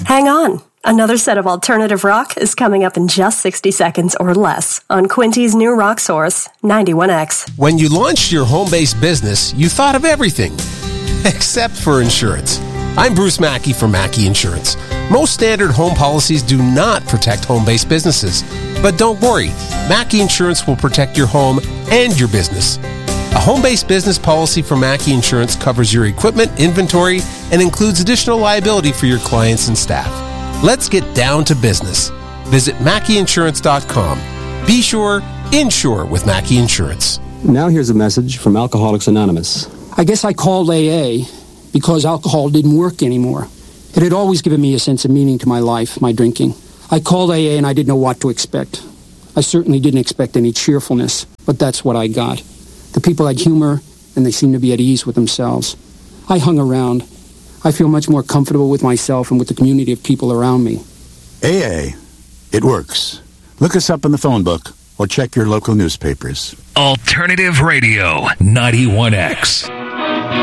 Hang on. Another set of alternative rock is coming up in just 60 seconds or less on Quinty's new Rock Source 91X. When you launched your home-based business, you thought of everything, except for insurance. I'm Bruce Mackey from Mackey Insurance. Most standard home policies do not protect home-based businesses. But don't worry, Mackey Insurance will protect your home and your business. A home-based business policy from Mackey Insurance covers your equipment, inventory, and includes additional liability for your clients and staff. Let's get down to business. Visit MackeyInsurance.com. Be sure, insure with Mackey Insurance. Now here's a message from Alcoholics Anonymous. I guess I called AA because alcohol didn't work anymore. It had always given me a sense of meaning to my life, my drinking. I called AA and I didn't know what to expect. I certainly didn't expect any cheerfulness, but that's what I got. The people had humor, and they seemed to be at ease with themselves. I hung around. I feel much more comfortable with myself and with the community of people around me. AA. It works. Look us up in the phone book or check your local newspapers. Alternative Radio 91X.